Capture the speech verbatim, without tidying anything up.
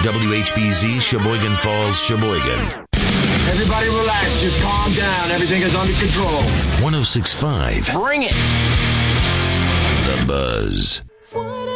W H B Z, Sheboygan Falls, Sheboygan. Everybody relax. Just calm down. Everything is under control. one oh six point five. Bring it. The Buzz.